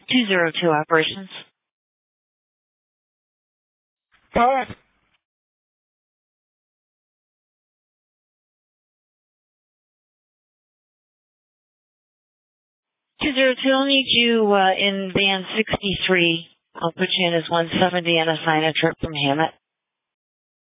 202 operations. Go ahead. 202, I'll need you in van 63. I'll put you in as 170 and assign a trip from Hammett.